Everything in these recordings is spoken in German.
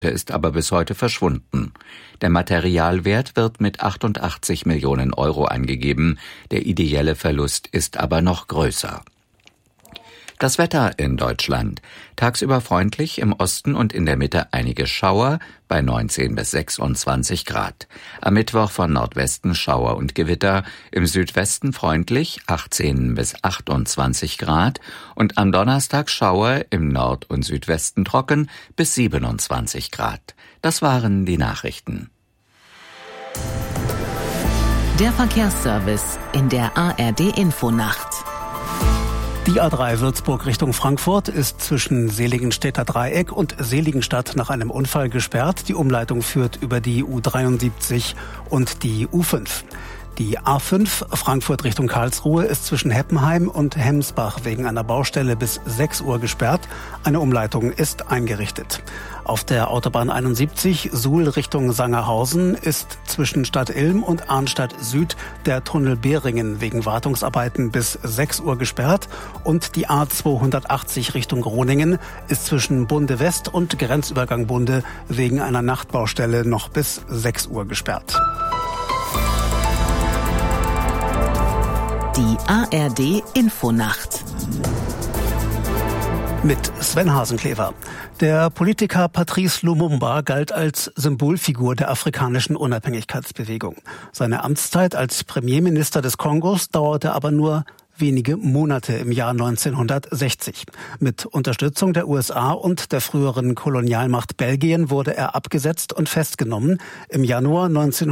ist aber bis heute verschwunden. Der Materialwert wird mit 88 Millionen Euro angegeben, der ideelle Verlust ist aber noch größer. Das Wetter in Deutschland. Tagsüber freundlich, im Osten und in der Mitte einige Schauer bei 19 bis 26 Grad. Am Mittwoch von Nordwesten Schauer und Gewitter, im Südwesten freundlich 18 bis 28 Grad und am Donnerstag Schauer, im Nord- und Südwesten trocken bis 27 Grad. Das waren die Nachrichten. Der Verkehrsservice in der ARD-Infonacht. Die A3 Würzburg Richtung Frankfurt ist zwischen Seligenstädter Dreieck und Seligenstadt nach einem Unfall gesperrt. Die Umleitung führt über die U73 und die U5. Die A5 Frankfurt Richtung Karlsruhe ist zwischen Heppenheim und Hemsbach wegen einer Baustelle bis 6 Uhr gesperrt. Eine Umleitung ist eingerichtet. Auf der Autobahn 71 Suhl Richtung Sangerhausen ist zwischen Stadt Ilm und Arnstadt Süd der Tunnel Behringen wegen Wartungsarbeiten bis 6 Uhr gesperrt und die A280 Richtung Groningen ist zwischen Bunde West und Grenzübergang Bunde wegen einer Nachtbaustelle noch bis 6 Uhr gesperrt. Die ARD-Infonacht. Mit Sven Hasenklever. Der Politiker Patrice Lumumba galt als Symbolfigur der afrikanischen Unabhängigkeitsbewegung. Seine Amtszeit als Premierminister des Kongos dauerte aber nur wenige Monate im Jahr 1960. Mit Unterstützung der USA und der früheren Kolonialmacht Belgien wurde er abgesetzt und festgenommen. Im Januar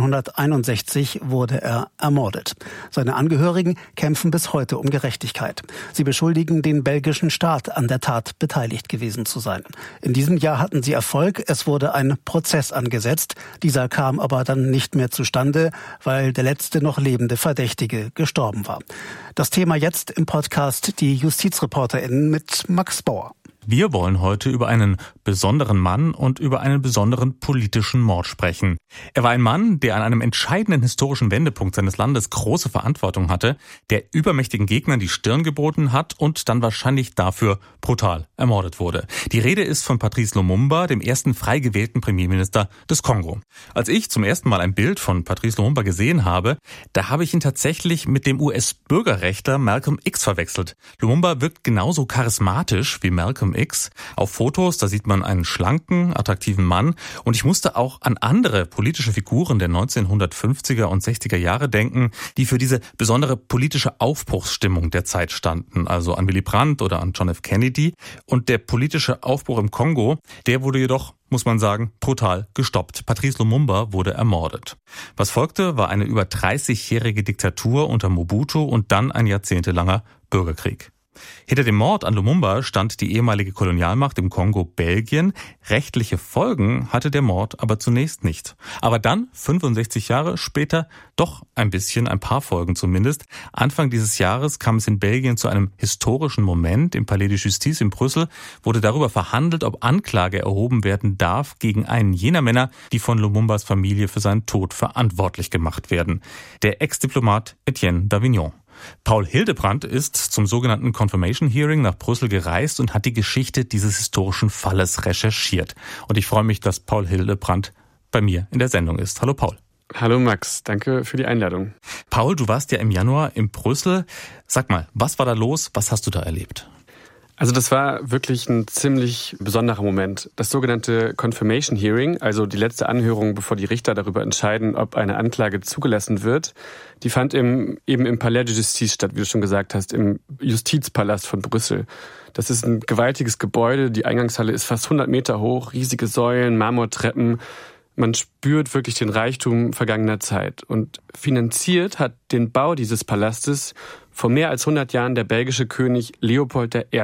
1961 wurde er ermordet. Seine Angehörigen kämpfen bis heute um Gerechtigkeit. Sie beschuldigen den belgischen Staat, an der Tat beteiligt gewesen zu sein. In diesem Jahr hatten sie Erfolg. Es wurde ein Prozess angesetzt. Dieser kam aber dann nicht mehr zustande, weil der letzte noch lebende Verdächtige gestorben war. Das Thema jetzt im Podcast die JustizreporterInnen mit Max Bauer. Wir wollen heute über einen besonderen Mann und über einen besonderen politischen Mord sprechen. Er war ein Mann, der an einem entscheidenden historischen Wendepunkt seines Landes große Verantwortung hatte, der übermächtigen Gegnern die Stirn geboten hat und dann wahrscheinlich dafür brutal ermordet wurde. Die Rede ist von Patrice Lumumba, dem ersten frei gewählten Premierminister des Kongo. Als ich zum ersten Mal ein Bild von Patrice Lumumba gesehen habe, da habe ich ihn tatsächlich mit dem US-Bürgerrechtler Malcolm X verwechselt. Lumumba wirkt genauso charismatisch wie Malcolm X. Auf Fotos, da sieht man einen schlanken, attraktiven Mann. Und ich musste auch an andere politische Figuren der 1950er und 60er Jahre denken, die für diese besondere politische Aufbruchsstimmung der Zeit standen. Also an Willy Brandt oder an John F. Kennedy. Und der politische Aufbruch im Kongo, der wurde jedoch, muss man sagen, brutal gestoppt. Patrice Lumumba wurde ermordet. Was folgte, war eine über 30-jährige Diktatur unter Mobutu und dann ein jahrzehntelanger Bürgerkrieg. Hinter dem Mord an Lumumba stand die ehemalige Kolonialmacht im Kongo Belgien. Rechtliche Folgen hatte der Mord aber zunächst nicht. Aber dann, 65 Jahre später, doch ein paar Folgen zumindest. Anfang dieses Jahres kam es in Belgien zu einem historischen Moment. Im Palais de Justice in Brüssel wurde darüber verhandelt, ob Anklage erhoben werden darf gegen einen jener Männer, die von Lumumbas Familie für seinen Tod verantwortlich gemacht werden. Der Ex-Diplomat Etienne Davignon. Paul Hildebrandt ist zum sogenannten Confirmation Hearing nach Brüssel gereist und hat die Geschichte dieses historischen Falles recherchiert. Und ich freue mich, dass Paul Hildebrandt bei mir in der Sendung ist. Hallo Paul. Hallo Max, danke für die Einladung. Paul, du warst ja im Januar in Brüssel. Sag mal, was war da los? Was hast du da erlebt? Also das war wirklich ein ziemlich besonderer Moment. Das sogenannte Confirmation Hearing, also die letzte Anhörung, bevor die Richter darüber entscheiden, ob eine Anklage zugelassen wird, die fand eben im Palais de Justice statt, wie du schon gesagt hast, im Justizpalast von Brüssel. Das ist ein gewaltiges Gebäude, die Eingangshalle ist fast 100 Meter hoch, riesige Säulen, Marmortreppen. Man spürt wirklich den Reichtum vergangener Zeit. Und finanziert hat den Bau dieses Palastes vor mehr als 100 Jahren der belgische König Leopold I.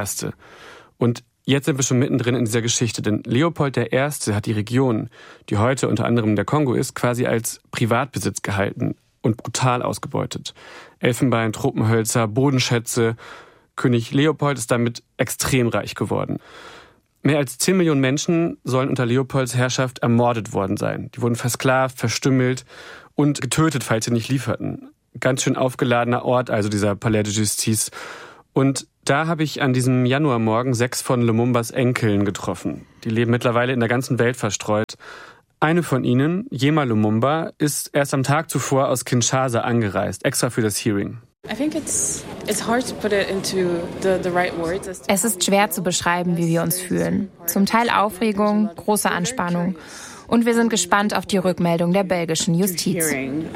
Und jetzt sind wir schon mittendrin in dieser Geschichte, denn Leopold I. hat die Region, die heute unter anderem der Kongo ist, quasi als Privatbesitz gehalten und brutal ausgebeutet. Elfenbein, Tropenhölzer, Bodenschätze. König Leopold ist damit extrem reich geworden. Mehr als 10 Millionen Menschen sollen unter Leopolds Herrschaft ermordet worden sein. Die wurden versklavt, verstümmelt und getötet, falls sie nicht lieferten. Ganz schön aufgeladener Ort, also dieser Palais de Justice. Und da habe ich an diesem Januarmorgen 6 von Lumumbas Enkeln getroffen. Die leben mittlerweile in der ganzen Welt verstreut. Eine von ihnen, Yema Lumumba, ist erst am Tag zuvor aus Kinshasa angereist, extra für das Hearing. Es ist schwer zu beschreiben, wie wir uns fühlen. Zum Teil Aufregung, große Anspannung. Und wir sind gespannt auf die Rückmeldung der belgischen Justiz.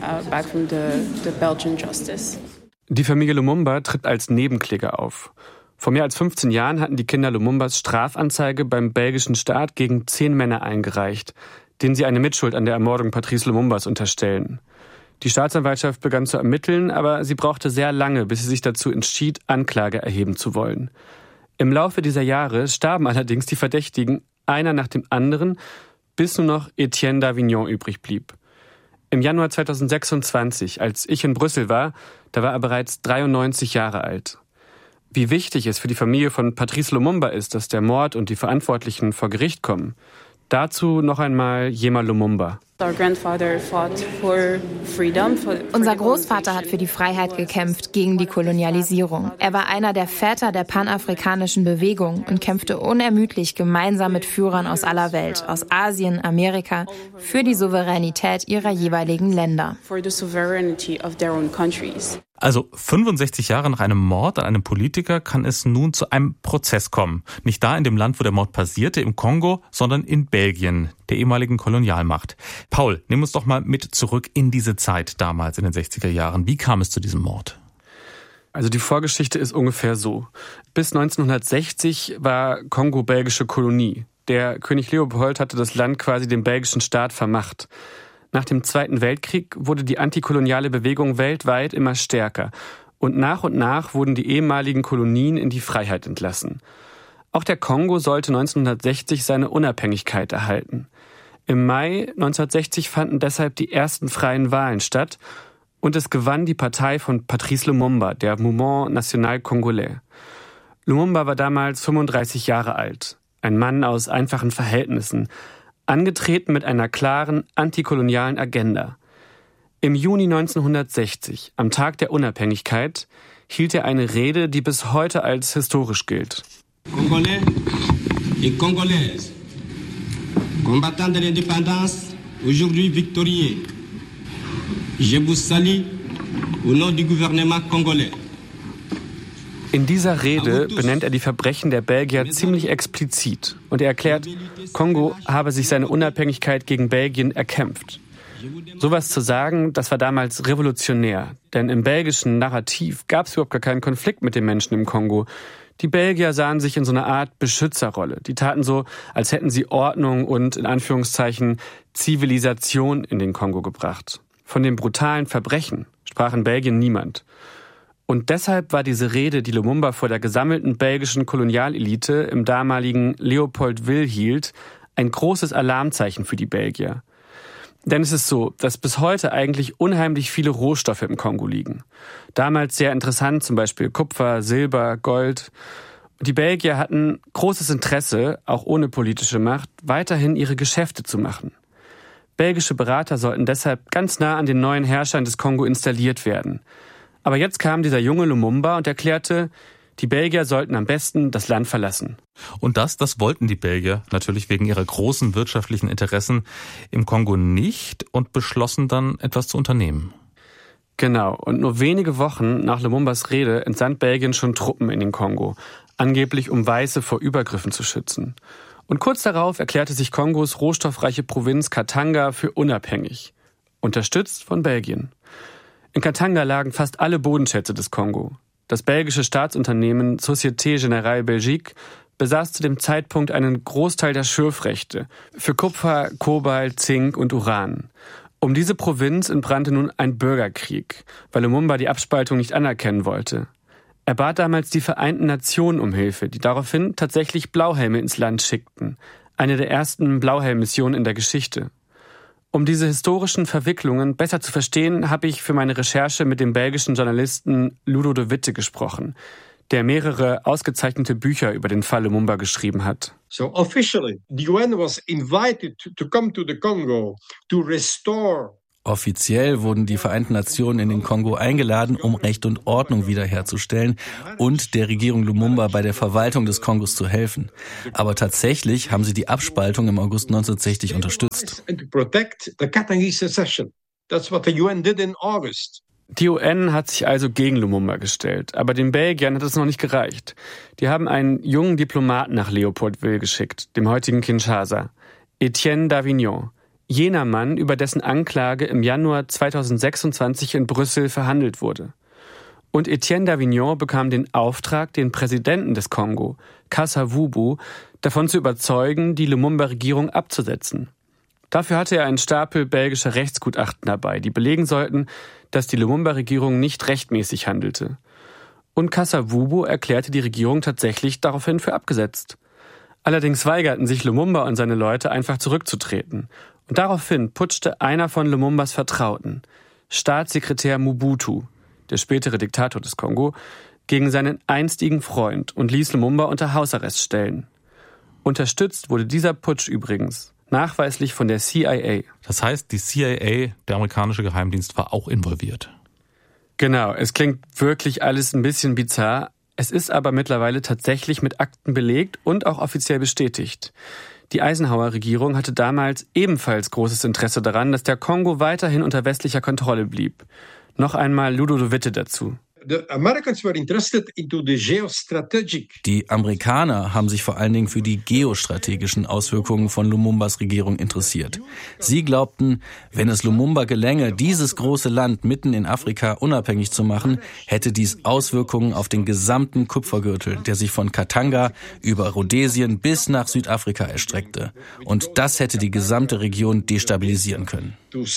Die Familie Lumumba tritt als Nebenkläger auf. Vor mehr als 15 Jahren hatten die Kinder Lumumbas Strafanzeige beim belgischen Staat gegen 10 Männer eingereicht, denen sie eine Mitschuld an der Ermordung Patrice Lumumbas unterstellen. Die Staatsanwaltschaft begann zu ermitteln, aber sie brauchte sehr lange, bis sie sich dazu entschied, Anklage erheben zu wollen. Im Laufe dieser Jahre starben allerdings die Verdächtigen, einer nach dem anderen, bis nur noch Etienne Davignon übrig blieb. Im Januar 2026, als ich in Brüssel war, da war er bereits 93 Jahre alt. Wie wichtig es für die Familie von Patrice Lumumba ist, dass der Mord und die Verantwortlichen vor Gericht kommen. Dazu noch einmal Yema Lumumba. Unser Großvater hat für die Freiheit gekämpft, gegen die Kolonialisierung. Er war einer der Väter der panafrikanischen Bewegung und kämpfte unermüdlich gemeinsam mit Führern aus aller Welt, aus Asien, Amerika, für die Souveränität ihrer jeweiligen Länder. Also 65 Jahre nach einem Mord an einem Politiker kann es nun zu einem Prozess kommen. Nicht da in dem Land, wo der Mord passierte, im Kongo, sondern in Belgien, der ehemaligen Kolonialmacht. Paul, nimm uns doch mal mit zurück in diese Zeit damals in den 60er Jahren. Wie kam es zu diesem Mord? Also die Vorgeschichte ist ungefähr so. Bis 1960 war Kongo belgische Kolonie. Der König Leopold hatte das Land quasi dem belgischen Staat vermacht. Nach dem Zweiten Weltkrieg wurde die antikoloniale Bewegung weltweit immer stärker und nach wurden die ehemaligen Kolonien in die Freiheit entlassen. Auch der Kongo sollte 1960 seine Unabhängigkeit erhalten. Im Mai 1960 fanden deshalb die ersten freien Wahlen statt und es gewann die Partei von Patrice Lumumba, der Mouvement National Congolais. Lumumba war damals 35 Jahre alt, ein Mann aus einfachen Verhältnissen, angetreten mit einer klaren antikolonialen Agenda. Im Juni 1960, am Tag der Unabhängigkeit, hielt er eine Rede, die bis heute als historisch gilt. Congolais et Congolaises, combattants de l'indépendance, aujourd'hui victorieux. Je vous salue au nom du gouvernement congolais. In dieser Rede benennt er die Verbrechen der Belgier ziemlich explizit und er erklärt, Kongo habe sich seine Unabhängigkeit gegen Belgien erkämpft. Sowas zu sagen, das war damals revolutionär, denn im belgischen Narrativ gab es überhaupt gar keinen Konflikt mit den Menschen im Kongo. Die Belgier sahen sich in so einer Art Beschützerrolle. Die taten so, als hätten sie Ordnung und, in Anführungszeichen, Zivilisation in den Kongo gebracht. Von den brutalen Verbrechen sprach in Belgien niemand. Und deshalb war diese Rede, die Lumumba vor der gesammelten belgischen Kolonialelite im damaligen Leopoldville hielt, ein großes Alarmzeichen für die Belgier. Denn es ist so, dass bis heute eigentlich unheimlich viele Rohstoffe im Kongo liegen. Damals sehr interessant, zum Beispiel Kupfer, Silber, Gold. Die Belgier hatten großes Interesse, auch ohne politische Macht, weiterhin ihre Geschäfte zu machen. Belgische Berater sollten deshalb ganz nah an den neuen Herrschern des Kongo installiert werden. Aber jetzt kam dieser junge Lumumba und erklärte, die Belgier sollten am besten das Land verlassen. Und das wollten die Belgier natürlich wegen ihrer großen wirtschaftlichen Interessen im Kongo nicht und beschlossen dann, etwas zu unternehmen. Genau, und nur wenige Wochen nach Lumumbas Rede entsandt Belgien schon Truppen in den Kongo, angeblich um Weiße vor Übergriffen zu schützen. Und kurz darauf erklärte sich Kongos rohstoffreiche Provinz Katanga für unabhängig, unterstützt von Belgien. In Katanga lagen fast alle Bodenschätze des Kongo. Das belgische Staatsunternehmen Société Générale Belgique besaß zu dem Zeitpunkt einen Großteil der Schürfrechte für Kupfer, Kobalt, Zink und Uran. Um diese Provinz entbrannte nun ein Bürgerkrieg, weil Lumumba die Abspaltung nicht anerkennen wollte. Er bat damals die Vereinten Nationen um Hilfe, die daraufhin tatsächlich Blauhelme ins Land schickten. Eine der ersten Blauhelm-Missionen in der Geschichte. Um diese historischen Verwicklungen besser zu verstehen, habe ich für meine Recherche mit dem belgischen Journalisten Ludo de Witte gesprochen, der mehrere ausgezeichnete Bücher über den Fall Lumumba geschrieben hat. So officially, the UN was invited to come to the Congo to restore. Offiziell wurden die Vereinten Nationen in den Kongo eingeladen, um Recht und Ordnung wiederherzustellen und der Regierung Lumumba bei der Verwaltung des Kongos zu helfen. Aber tatsächlich haben sie die Abspaltung im August 1960 unterstützt. Die UN hat sich also gegen Lumumba gestellt, aber den Belgiern hat es noch nicht gereicht. Die haben einen jungen Diplomaten nach Leopoldville geschickt, dem heutigen Kinshasa, Etienne Davignon, jener Mann, über dessen Anklage im Januar 2026 in Brüssel verhandelt wurde. Und Etienne Davignon bekam den Auftrag, den Präsidenten des Kongo, Kasa-Vubu, davon zu überzeugen, die Lumumba-Regierung abzusetzen. Dafür hatte er einen Stapel belgischer Rechtsgutachten dabei, die belegen sollten, dass die Lumumba-Regierung nicht rechtmäßig handelte. Und Kasa-Vubu erklärte die Regierung tatsächlich daraufhin für abgesetzt. Allerdings weigerten sich Lumumba und seine Leute einfach zurückzutreten. Und daraufhin putschte einer von Lumumbas Vertrauten, Staatssekretär Mobutu, der spätere Diktator des Kongo, gegen seinen einstigen Freund und ließ Lumumba unter Hausarrest stellen. Unterstützt wurde dieser Putsch übrigens nachweislich von der CIA. Das heißt, die CIA, der amerikanische Geheimdienst, war auch involviert. Genau, es klingt wirklich alles ein bisschen bizarr. Es ist aber mittlerweile tatsächlich mit Akten belegt und auch offiziell bestätigt. Die Eisenhower-Regierung hatte damals ebenfalls großes Interesse daran, dass der Kongo weiterhin unter westlicher Kontrolle blieb. Noch einmal Ludo de Witte dazu. Die Amerikaner haben sich vor allen Dingen für die geostrategischen Auswirkungen von Lumumbas Regierung interessiert. Sie glaubten, wenn es Lumumba gelänge, dieses große Land mitten in Afrika unabhängig zu machen, hätte dies Auswirkungen auf den gesamten Kupfergürtel, der sich von Katanga über Rhodesien bis nach Südafrika erstreckte. Und das hätte die gesamte Region destabilisieren können.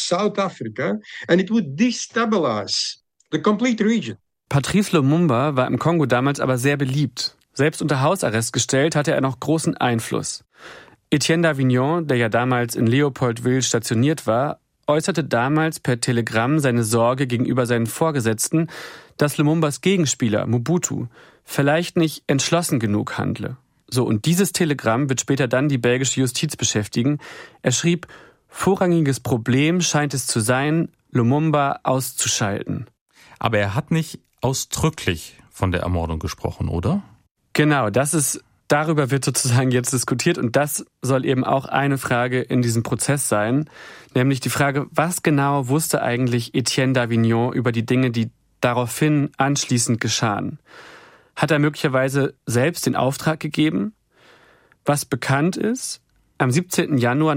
Patrice Lumumba war im Kongo damals aber sehr beliebt. Selbst unter Hausarrest gestellt hatte er noch großen Einfluss. Etienne Davignon, der ja damals in Leopoldville stationiert war, äußerte damals per Telegramm seine Sorge gegenüber seinen Vorgesetzten, dass Lumumbas Gegenspieler, Mobutu, vielleicht nicht entschlossen genug handle. So, und dieses Telegramm wird später dann die belgische Justiz beschäftigen. Er schrieb, vorrangiges Problem scheint es zu sein, Lumumba auszuschalten. Aber er hat nicht ausdrücklich von der Ermordung gesprochen, oder? Genau, darüber wird sozusagen jetzt diskutiert und das soll eben auch eine Frage in diesem Prozess sein, nämlich die Frage, was genau wusste eigentlich Etienne Davignon über die Dinge, die daraufhin anschließend geschahen? Hat er möglicherweise selbst den Auftrag gegeben? Was bekannt ist, am 17. Januar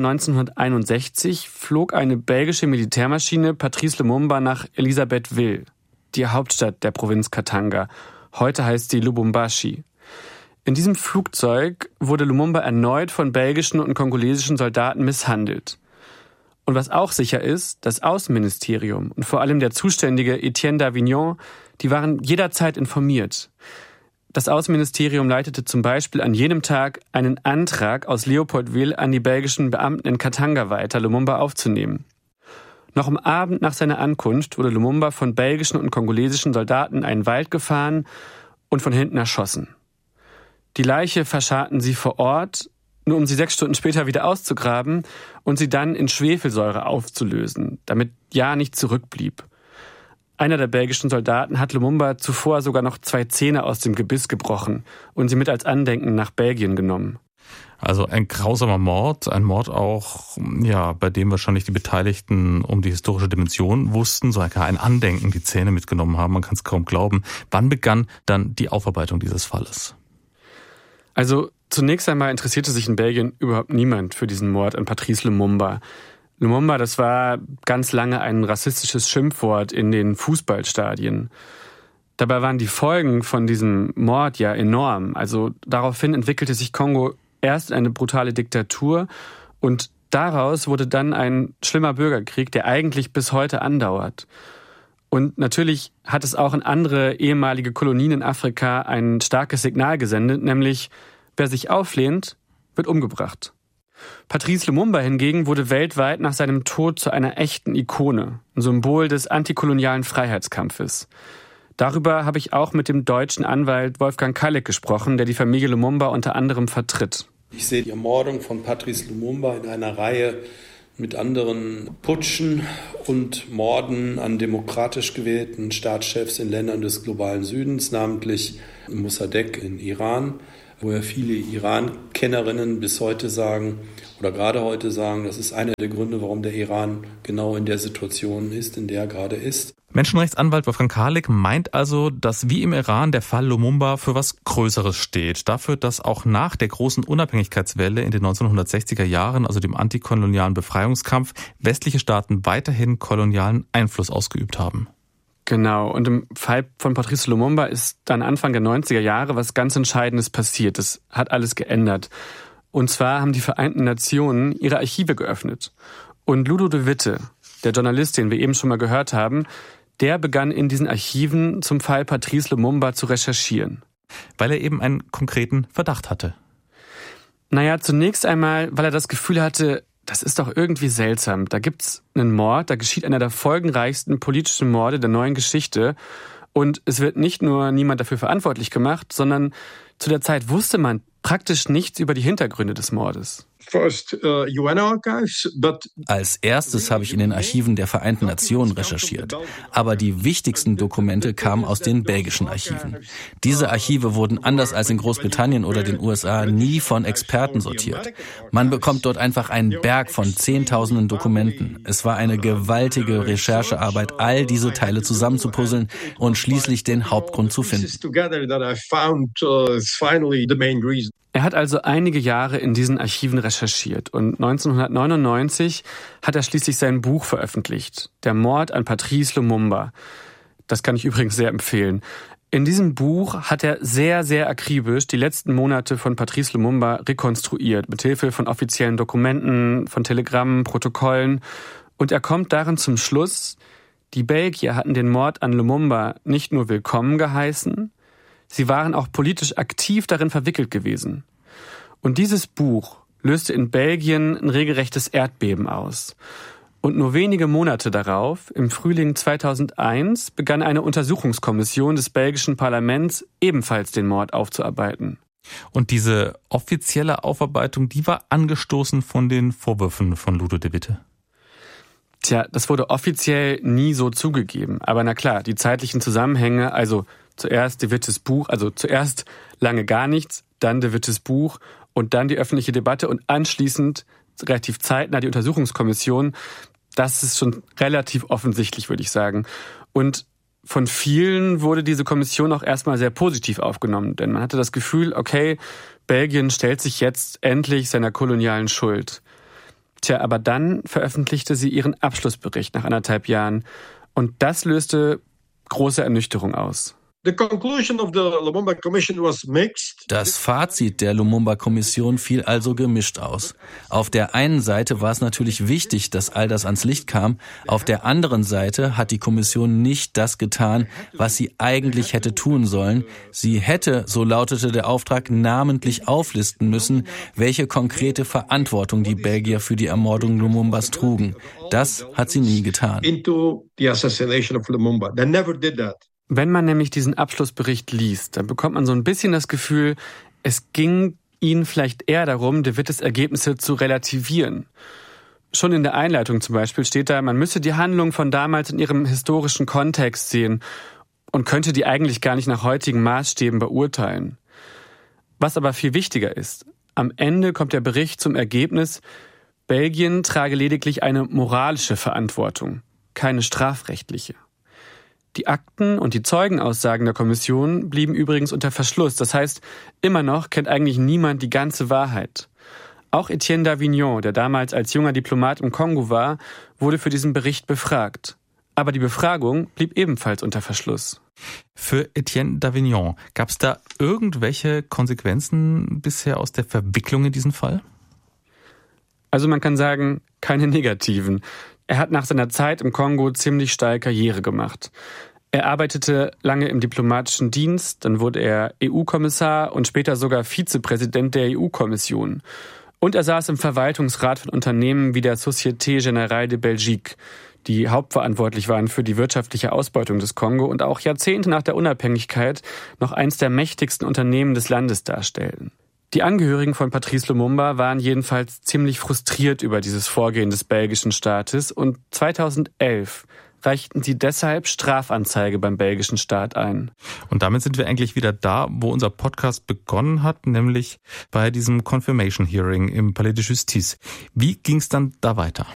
1961 flog eine belgische Militärmaschine Patrice Lumumba nach Elisabethville, die Hauptstadt der Provinz Katanga. Heute heißt sie Lubumbashi. In diesem Flugzeug wurde Lumumba erneut von belgischen und kongolesischen Soldaten misshandelt. Und was auch sicher ist, das Außenministerium und vor allem der zuständige Etienne Davignon, die waren jederzeit informiert. Das Außenministerium leitete zum Beispiel an jenem Tag einen Antrag aus Leopoldville an die belgischen Beamten in Katanga weiter, Lumumba aufzunehmen. Noch am Abend nach seiner Ankunft wurde Lumumba von belgischen und kongolesischen Soldaten in einen Wald gefahren und von hinten erschossen. Die Leiche verscharrten sie vor Ort, nur um sie 6 Stunden später wieder auszugraben und sie dann in Schwefelsäure aufzulösen, damit ja nicht zurückblieb. Einer der belgischen Soldaten hat Lumumba zuvor sogar noch 2 Zähne aus dem Gebiss gebrochen und sie mit als Andenken nach Belgien genommen. Also ein grausamer Mord, ein Mord auch, ja, bei dem wahrscheinlich die Beteiligten um die historische Dimension wussten, sogar ein Andenken, die Zähne mitgenommen haben, man kann es kaum glauben. Wann begann dann die Aufarbeitung dieses Falles? Also zunächst einmal interessierte sich in Belgien überhaupt niemand für diesen Mord an Patrice Lumumba. Lumumba, das war ganz lange ein rassistisches Schimpfwort in den Fußballstadien. Dabei waren die Folgen von diesem Mord ja enorm. Also daraufhin entwickelte sich Kongo erst eine brutale Diktatur und daraus wurde dann ein schlimmer Bürgerkrieg, der eigentlich bis heute andauert. Und natürlich hat es auch in andere ehemalige Kolonien in Afrika ein starkes Signal gesendet, nämlich wer sich auflehnt, wird umgebracht. Patrice Lumumba hingegen wurde weltweit nach seinem Tod zu einer echten Ikone, ein Symbol des antikolonialen Freiheitskampfes. Darüber habe ich auch mit dem deutschen Anwalt Wolfgang Kalleck gesprochen, der die Familie Lumumba unter anderem vertritt. Ich sehe die Ermordung von Patrice Lumumba in einer Reihe mit anderen Putschen und Morden an demokratisch gewählten Staatschefs in Ländern des globalen Südens, namentlich Mossadegh in Iran, wo ja viele Iran-Kennerinnen bis heute sagen oder gerade heute sagen, das ist einer der Gründe, warum der Iran genau in der Situation ist, in der er gerade ist. Menschenrechtsanwalt Wolfgang Karlik meint also, dass wie im Iran der Fall Lumumba für was Größeres steht. Dafür, dass auch nach der großen Unabhängigkeitswelle in den 1960er Jahren, also dem antikolonialen Befreiungskampf, westliche Staaten weiterhin kolonialen Einfluss ausgeübt haben. Genau, und im Fall von Patrice Lumumba ist dann Anfang der 90er Jahre was ganz Entscheidendes passiert. Das hat alles geändert. Und zwar haben die Vereinten Nationen ihre Archive geöffnet. Und Ludo de Witte, der Journalist, den wir eben schon mal gehört haben, der begann in diesen Archiven zum Fall Patrice Lumumba zu recherchieren. Weil er eben einen konkreten Verdacht hatte. Naja, zunächst einmal, weil er das Gefühl hatte, das ist doch irgendwie seltsam. Da gibt's einen Mord, da geschieht einer der folgenreichsten politischen Morde der neuen Geschichte. Und es wird nicht nur niemand dafür verantwortlich gemacht, sondern zu der Zeit wusste man praktisch nichts über die Hintergründe des Mordes. Als erstes habe ich in den Archiven der Vereinten Nationen recherchiert. Aber die wichtigsten Dokumente kamen aus den belgischen Archiven. Diese Archive wurden anders als in Großbritannien oder den USA nie von Experten sortiert. Man bekommt dort einfach einen Berg von Zehntausenden Dokumenten. Es war eine gewaltige Recherchearbeit, all diese Teile zusammenzupuzzeln und schließlich den Hauptgrund zu finden. Er hat also einige Jahre in diesen Archiven recherchiert und 1999 hat er schließlich sein Buch veröffentlicht, Der Mord an Patrice Lumumba. Das kann ich übrigens sehr empfehlen. In diesem Buch hat er sehr, sehr akribisch die letzten Monate von Patrice Lumumba rekonstruiert, mithilfe von offiziellen Dokumenten, von Telegrammen, Protokollen. Und er kommt darin zum Schluss, die Belgier hatten den Mord an Lumumba nicht nur willkommen geheißen, sie waren auch politisch aktiv darin verwickelt gewesen. Und dieses Buch löste in Belgien ein regelrechtes Erdbeben aus. Und nur wenige Monate darauf, im Frühling 2001, begann eine Untersuchungskommission des belgischen Parlaments ebenfalls den Mord aufzuarbeiten. Und diese offizielle Aufarbeitung, die war angestoßen von den Vorwürfen von Ludo de Witte. Tja, das wurde offiziell nie so zugegeben. Aber na klar, die zeitlichen Zusammenhänge, also zuerst de Wittes Buch, also zuerst lange gar nichts, dann de Wittes Buch und dann die öffentliche Debatte und anschließend relativ zeitnah die Untersuchungskommission. Das ist schon relativ offensichtlich, würde ich sagen. Und von vielen wurde diese Kommission auch erstmal sehr positiv aufgenommen, denn man hatte das Gefühl, okay, Belgien stellt sich jetzt endlich seiner kolonialen Schuld. Tja, aber dann veröffentlichte sie ihren Abschlussbericht nach 1,5 Jahren und das löste große Ernüchterung aus. Das Fazit der Lumumba-Kommission fiel also gemischt aus. Auf der einen Seite war es natürlich wichtig, dass all das ans Licht kam. Auf der anderen Seite hat die Kommission nicht das getan, was sie eigentlich hätte tun sollen. Sie hätte, so lautete der Auftrag, namentlich auflisten müssen, welche konkrete Verantwortung die Belgier für die Ermordung Lumumbas trugen. Das hat sie nie getan. Wenn man nämlich diesen Abschlussbericht liest, dann bekommt man so ein bisschen das Gefühl, es ging ihnen vielleicht eher darum, de Wittes Ergebnisse zu relativieren. Schon in der Einleitung zum Beispiel steht da, man müsse die Handlung von damals in ihrem historischen Kontext sehen und könnte die eigentlich gar nicht nach heutigen Maßstäben beurteilen. Was aber viel wichtiger ist, am Ende kommt der Bericht zum Ergebnis, Belgien trage lediglich eine moralische Verantwortung, keine strafrechtliche. Die Akten und die Zeugenaussagen der Kommission blieben übrigens unter Verschluss. Das heißt, immer noch kennt eigentlich niemand die ganze Wahrheit. Auch Etienne Davignon, der damals als junger Diplomat im Kongo war, wurde für diesen Bericht befragt. Aber die Befragung blieb ebenfalls unter Verschluss. Für Etienne Davignon, gab es da irgendwelche Konsequenzen bisher aus der Verwicklung in diesen Fall? Also man kann sagen, keine negativen. Er hat nach seiner Zeit im Kongo ziemlich steil Karriere gemacht. Er arbeitete lange im diplomatischen Dienst, dann wurde er EU-Kommissar und später sogar Vizepräsident der EU-Kommission. Und er saß im Verwaltungsrat von Unternehmen wie der Société Générale de Belgique, die hauptverantwortlich waren für die wirtschaftliche Ausbeutung des Kongo und auch Jahrzehnte nach der Unabhängigkeit noch eins der mächtigsten Unternehmen des Landes darstellten. Die Angehörigen von Patrice Lumumba waren jedenfalls ziemlich frustriert über dieses Vorgehen des belgischen Staates und 2011 reichten sie deshalb Strafanzeige beim belgischen Staat ein. Und damit sind wir eigentlich wieder da, wo unser Podcast begonnen hat, nämlich bei diesem Confirmation Hearing im Palais de Justice. Wie ging es dann da weiter?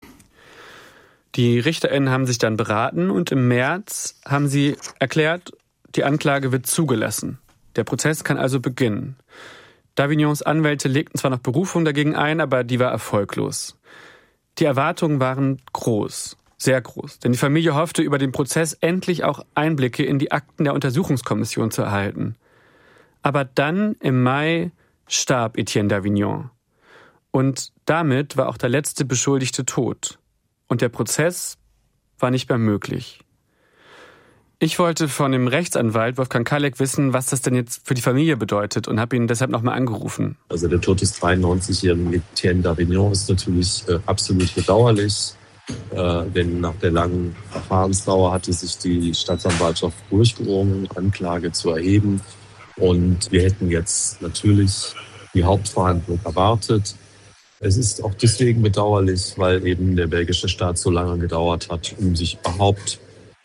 Die RichterInnen haben sich dann beraten und im März haben sie erklärt, die Anklage wird zugelassen. Der Prozess kann also beginnen. Davignons Anwälte legten zwar noch Berufung dagegen ein, aber die war erfolglos. Die Erwartungen waren groß, sehr groß, denn die Familie hoffte, über den Prozess endlich auch Einblicke in die Akten der Untersuchungskommission zu erhalten. Aber dann im Mai starb Etienne Davignon. Und damit war auch der letzte Beschuldigte tot. Und der Prozess war nicht mehr möglich. Ich wollte von dem Rechtsanwalt Wolfgang Kallek wissen, was das denn jetzt für die Familie bedeutet und habe ihn deshalb nochmal angerufen. Also der Tod des 93-jährigen Etienne Davignon ist natürlich absolut bedauerlich, denn nach der langen Verfahrensdauer hatte sich die Staatsanwaltschaft durchgerungen, Anklage zu erheben. Und wir hätten jetzt natürlich die Hauptverhandlung erwartet. Es ist auch deswegen bedauerlich, weil eben der belgische Staat so lange gedauert hat, um sich überhaupt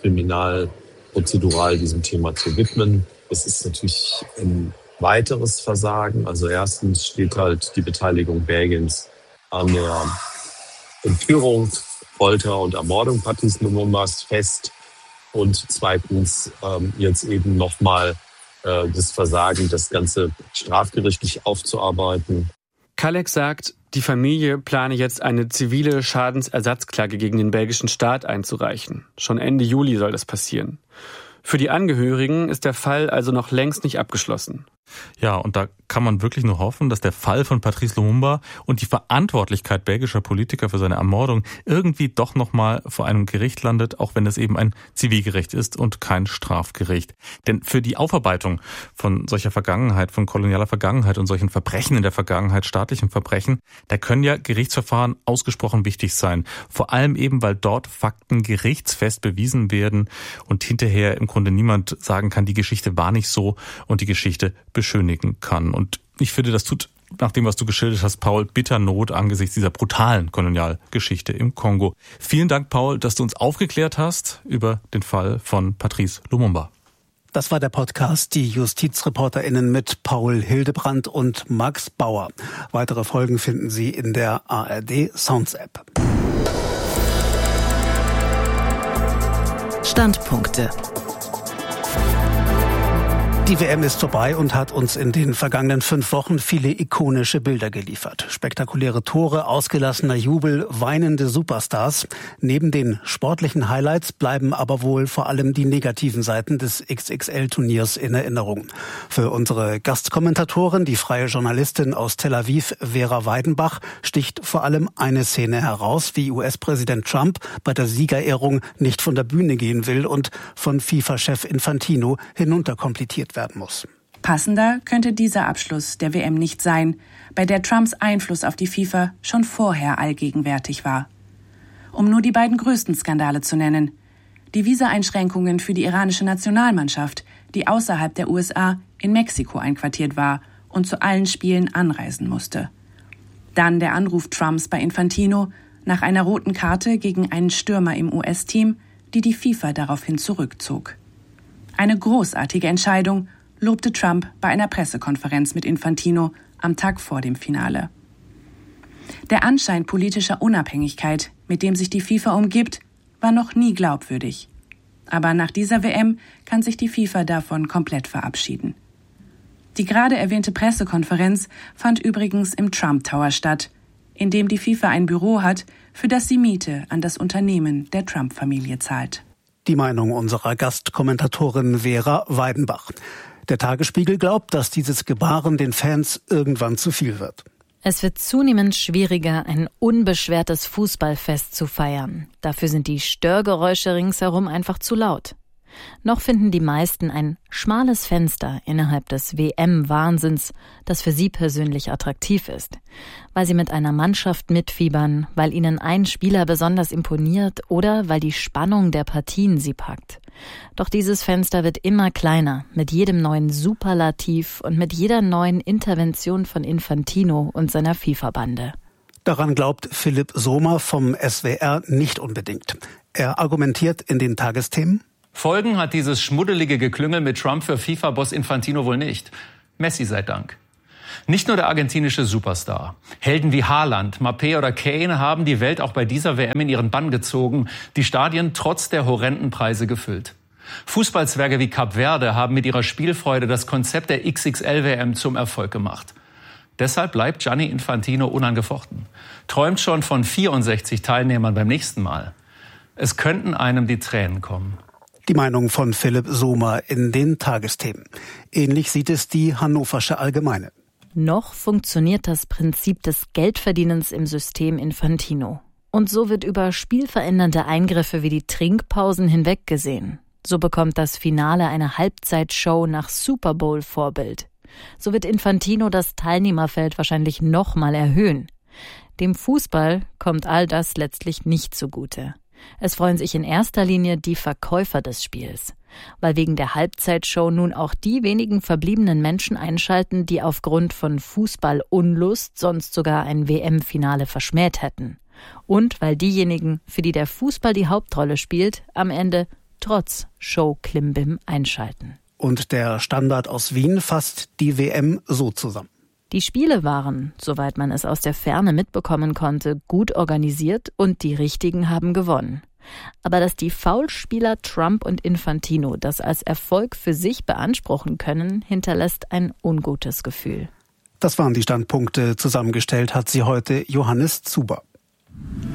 prozedural diesem Thema zu widmen. Es ist natürlich ein weiteres Versagen. Also erstens steht halt die Beteiligung Belgiens an der Entführung, Folter und Ermordung Patrice Lumumbas fest. Und zweitens jetzt eben nochmal das Versagen, das Ganze strafgerichtlich aufzuarbeiten. Kallek sagt, die Familie plane jetzt eine zivile Schadensersatzklage gegen den belgischen Staat einzureichen. Schon Ende Juli soll das passieren. Für die Angehörigen ist der Fall also noch längst nicht abgeschlossen. Ja, und da kann man wirklich nur hoffen, dass der Fall von Patrice Lumumba und die Verantwortlichkeit belgischer Politiker für seine Ermordung irgendwie doch nochmal vor einem Gericht landet, auch wenn es eben ein Zivilgericht ist und kein Strafgericht. Denn für die Aufarbeitung von solcher Vergangenheit, von kolonialer Vergangenheit und solchen Verbrechen in der Vergangenheit, staatlichen Verbrechen, da können ja Gerichtsverfahren ausgesprochen wichtig sein. Vor allem eben, weil dort Fakten gerichtsfest bewiesen werden und hinterher im Grunde niemand sagen kann, die Geschichte war nicht so und die Geschichte beschönigen kann. Und ich finde, das tut, nach dem, was du geschildert hast, Paul, bitter Not angesichts dieser brutalen Kolonialgeschichte im Kongo. Vielen Dank, Paul, dass du uns aufgeklärt hast über den Fall von Patrice Lumumba. Das war der Podcast Die JustizreporterInnen mit Paul Hildebrandt und Max Bauer. Weitere Folgen finden Sie in der ARD Sounds App. Standpunkte. Die WM ist vorbei und hat uns in den vergangenen 5 Wochen viele ikonische Bilder geliefert. Spektakuläre Tore, ausgelassener Jubel, weinende Superstars. Neben den sportlichen Highlights bleiben aber wohl vor allem die negativen Seiten des XXL-Turniers in Erinnerung. Für unsere Gastkommentatorin, die freie Journalistin aus Tel Aviv, Vera Weidenbach, sticht vor allem eine Szene heraus, wie US-Präsident Trump bei der Siegerehrung nicht von der Bühne gehen will und von FIFA-Chef Infantino hinunterkomplettiert werden muss. Passender könnte dieser Abschluss der WM nicht sein, bei der Trumps Einfluss auf die FIFA schon vorher allgegenwärtig war. Um nur die beiden größten Skandale zu nennen: die Visa-Einschränkungen für die iranische Nationalmannschaft, die außerhalb der USA in Mexiko einquartiert war und zu allen Spielen anreisen musste. Dann der Anruf Trumps bei Infantino nach einer roten Karte gegen einen Stürmer im US-Team, die die FIFA daraufhin zurückzog. Eine großartige Entscheidung, lobte Trump bei einer Pressekonferenz mit Infantino am Tag vor dem Finale. Der Anschein politischer Unabhängigkeit, mit dem sich die FIFA umgibt, war noch nie glaubwürdig. Aber nach dieser WM kann sich die FIFA davon komplett verabschieden. Die gerade erwähnte Pressekonferenz fand übrigens im Trump Tower statt, in dem die FIFA ein Büro hat, für das sie Miete an das Unternehmen der Trump-Familie zahlt. Die Meinung unserer Gastkommentatorin Vera Weidenbach. Der Tagesspiegel glaubt, dass dieses Gebaren den Fans irgendwann zu viel wird. Es wird zunehmend schwieriger, ein unbeschwertes Fußballfest zu feiern. Dafür sind die Störgeräusche ringsherum einfach zu laut. Noch finden die meisten ein schmales Fenster innerhalb des WM-Wahnsinns, das für sie persönlich attraktiv ist. Weil sie mit einer Mannschaft mitfiebern, weil ihnen ein Spieler besonders imponiert oder weil die Spannung der Partien sie packt. Doch dieses Fenster wird immer kleiner, mit jedem neuen Superlativ und mit jeder neuen Intervention von Infantino und seiner FIFA-Bande. Daran glaubt Philipp Sohmer vom SWR nicht unbedingt. Er argumentiert in den Tagesthemen: Folgen hat dieses schmuddelige Geklüngel mit Trump für FIFA-Boss Infantino wohl nicht. Messi sei Dank. Nicht nur der argentinische Superstar. Helden wie Haaland, Mbappé oder Kane haben die Welt auch bei dieser WM in ihren Bann gezogen, die Stadien trotz der horrenden Preise gefüllt. Fußballzwerge wie Kap Verde haben mit ihrer Spielfreude das Konzept der XXL-WM zum Erfolg gemacht. Deshalb bleibt Gianni Infantino unangefochten. Träumt schon von 64 Teilnehmern beim nächsten Mal. Es könnten einem die Tränen kommen. Die Meinung von Philipp Sohmer in den Tagesthemen. Ähnlich sieht es die Hannoversche Allgemeine. Noch funktioniert das Prinzip des Geldverdienens im System Infantino. Und so wird über spielverändernde Eingriffe wie die Trinkpausen hinweggesehen. So bekommt das Finale eine Halbzeitshow nach Super Bowl-Vorbild. So wird Infantino das Teilnehmerfeld wahrscheinlich nochmal erhöhen. Dem Fußball kommt all das letztlich nicht zugute. Es freuen sich in erster Linie die Verkäufer des Spiels, weil wegen der Halbzeitshow nun auch die wenigen verbliebenen Menschen einschalten, die aufgrund von Fußballunlust sonst sogar ein WM-Finale verschmäht hätten. Und weil diejenigen, für die der Fußball die Hauptrolle spielt, am Ende trotz Show-Klimbim einschalten. Und der Standard aus Wien fasst die WM so zusammen: Die Spiele waren, soweit man es aus der Ferne mitbekommen konnte, gut organisiert und die Richtigen haben gewonnen. Aber dass die Foulspieler Trump und Infantino das als Erfolg für sich beanspruchen können, hinterlässt ein ungutes Gefühl. Das waren die Standpunkte. Zusammengestellt hat sie heute Johannes Zuber.